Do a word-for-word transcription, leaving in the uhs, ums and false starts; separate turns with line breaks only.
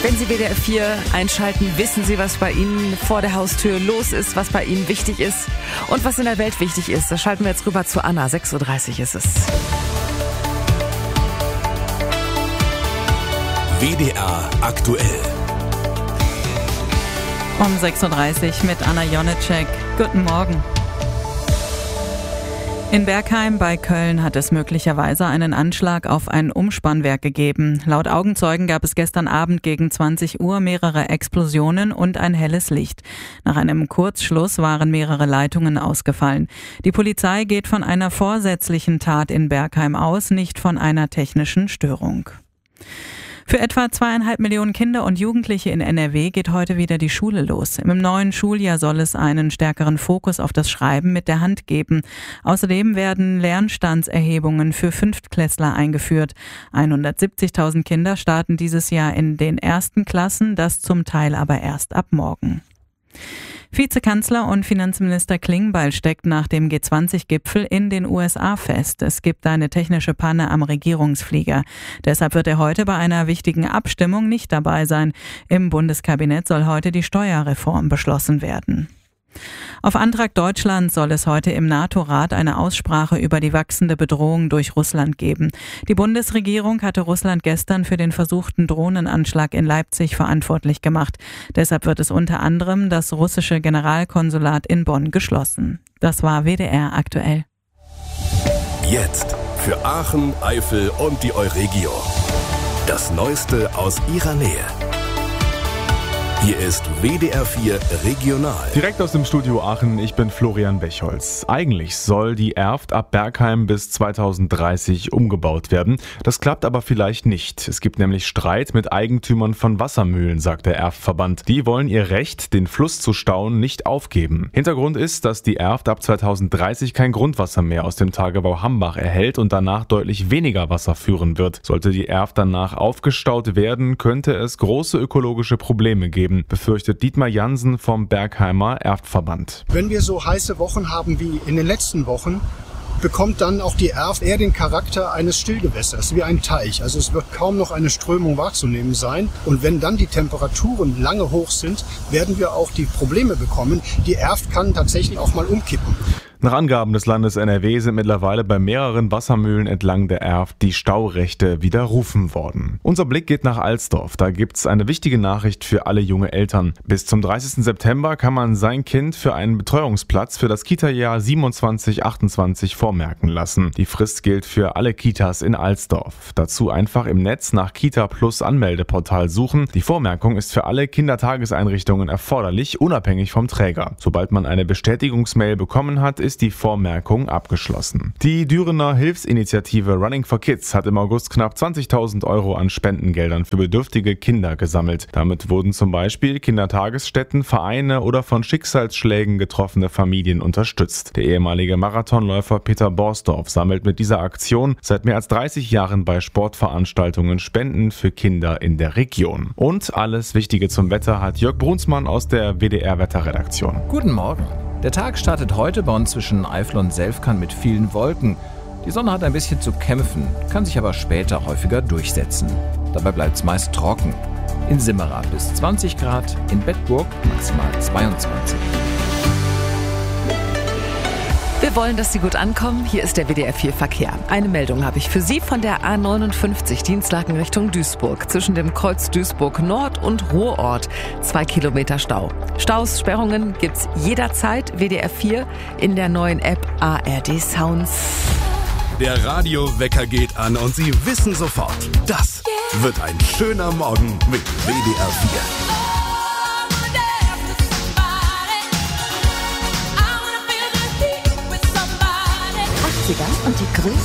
Wenn Sie W D R vier einschalten, wissen Sie, was bei Ihnen vor der Haustür los ist, was bei Ihnen wichtig ist und was in der Welt wichtig ist. Da schalten wir jetzt rüber zu Anna. sechs Uhr dreißig ist es.
W D R aktuell.
Um sechs Uhr dreißig mit Anna Jonitschek. Guten Morgen. In Bergheim bei Köln hat es möglicherweise einen Anschlag auf ein Umspannwerk gegeben. Laut Augenzeugen gab es gestern Abend gegen zwanzig Uhr mehrere Explosionen und ein helles Licht. Nach einem Kurzschluss waren mehrere Leitungen ausgefallen. Die Polizei geht von einer vorsätzlichen Tat in Bergheim aus, nicht von einer technischen Störung. Für etwa zweieinhalb Millionen Kinder und Jugendliche in N R W geht heute wieder die Schule los. Im neuen Schuljahr soll es einen stärkeren Fokus auf das Schreiben mit der Hand geben. Außerdem werden Lernstandserhebungen für Fünftklässler eingeführt. hundertsiebzigtausend Kinder starten dieses Jahr in den ersten Klassen, das zum Teil aber erst ab morgen. Vizekanzler und Finanzminister Klingbeil steckt nach dem G zwanzig Gipfel in den U S A fest. Es gibt eine technische Panne am Regierungsflieger. Deshalb wird er heute bei einer wichtigen Abstimmung nicht dabei sein. Im Bundeskabinett soll heute die Steuerreform beschlossen werden. Auf Antrag Deutschlands soll es heute im NATO-Rat eine Aussprache über die wachsende Bedrohung durch Russland geben. Die Bundesregierung hatte Russland gestern für den versuchten Drohnenanschlag in Leipzig verantwortlich gemacht. Deshalb wird es unter anderem das russische Generalkonsulat in Bonn geschlossen. Das war W D R aktuell.
Jetzt für Aachen, Eifel und die Euregio. Das Neueste aus ihrer Nähe. Hier ist W D R vier Regional.
Direkt aus dem Studio Aachen, ich bin Florian Bechholz. Eigentlich soll die Erft ab Bergheim bis zweitausenddreißig umgebaut werden. Das klappt aber vielleicht nicht. Es gibt nämlich Streit mit Eigentümern von Wassermühlen, sagt der Erftverband. Die wollen ihr Recht, den Fluss zu stauen, nicht aufgeben. Hintergrund ist, dass die Erft ab zweitausenddreißig kein Grundwasser mehr aus dem Tagebau Hambach erhält und danach deutlich weniger Wasser führen wird. Sollte die Erft danach aufgestaut werden, könnte es große ökologische Probleme geben, befürchtet Dietmar Jansen vom Bergheimer Erftverband.
Wenn wir so heiße Wochen haben wie in den letzten Wochen, bekommt dann auch die Erft eher den Charakter eines Stillgewässers, wie ein Teich. Also es wird kaum noch eine Strömung wahrzunehmen sein. Und wenn dann die Temperaturen lange hoch sind, werden wir auch die Probleme bekommen. Die Erft kann tatsächlich auch mal umkippen.
Nach Angaben des Landes N R W sind mittlerweile bei mehreren Wassermühlen entlang der Erft die Staurechte widerrufen worden. Unser Blick geht nach Alsdorf. Da gibt's eine wichtige Nachricht für alle junge Eltern. Bis zum dreißigsten September kann man sein Kind für einen Betreuungsplatz für das Kita-Jahr siebenundzwanzig achtundzwanzig vormerken lassen. Die Frist gilt für alle Kitas in Alsdorf. Dazu einfach im Netz nach Kita Plus Anmeldeportal suchen. Die Vormerkung ist für alle Kindertageseinrichtungen erforderlich, unabhängig vom Träger. Sobald man eine Bestätigungsmail bekommen hat, ist die Vormerkung abgeschlossen. Die Dürener Hilfsinitiative Running for Kids hat im August knapp zwanzigtausend Euro an Spendengeldern für bedürftige Kinder gesammelt. Damit wurden zum Beispiel Kindertagesstätten, Vereine oder von Schicksalsschlägen getroffene Familien unterstützt. Der ehemalige Marathonläufer Peter Borsdorf sammelt mit dieser Aktion seit mehr als dreißig Jahren bei Sportveranstaltungen Spenden für Kinder in der Region. Und alles Wichtige zum Wetter hat Jörg Brunsmann aus der W D R Wetterredaktion.
Guten Morgen. Der Tag startet heute bei uns zwischen Eifel und Selfkant mit vielen Wolken. Die Sonne hat ein bisschen zu kämpfen, kann sich aber später häufiger durchsetzen. Dabei bleibt es meist trocken. In Simmerath bis zwanzig Grad, in Bedburg maximal zweiundzwanzig.
Wir wollen, dass Sie gut ankommen. Hier ist der W D R vier Verkehr. Eine Meldung habe ich für Sie von der A neunundfünfzig Dienstlaken Richtung Duisburg. Zwischen dem Kreuz Duisburg Nord und Ruhrort. Zwei Kilometer Stau. Staus, Sperrungen gibt's jederzeit. W D R vier in der neuen App A R D Sounds.
Der Radiowecker geht an und Sie wissen sofort, das wird ein schöner Morgen mit W D R vier.
Und die größte